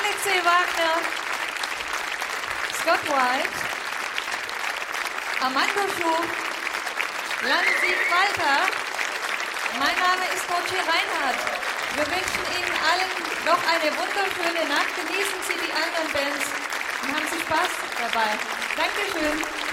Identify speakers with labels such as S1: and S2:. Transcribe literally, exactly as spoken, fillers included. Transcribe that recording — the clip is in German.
S1: Alexei Wagner, Scott White, Armando Schuf, Lansi Walter. Mein Name ist Dorothee Reinhardt. Wir wünschen Ihnen allen noch eine wunderschöne Nacht. Genießen Sie die anderen Bands und haben Sie Spaß dabei. Dankeschön.